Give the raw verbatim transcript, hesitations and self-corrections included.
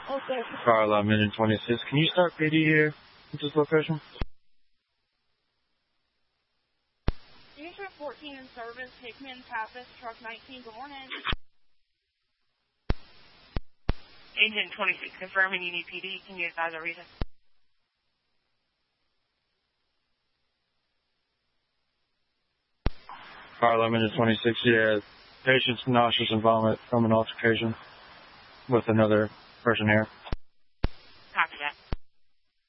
Okay. Car eleven and twenty-six. Can you start P D here at this location? Unit fourteen in service, Hickman, Pappas, truck nineteen, good morning. Agent twenty-six confirming you need P D. Can you advise a reason? Car eleven and twenty-six, yeah. Patient's nauseous and vomit from an altercation with another person here.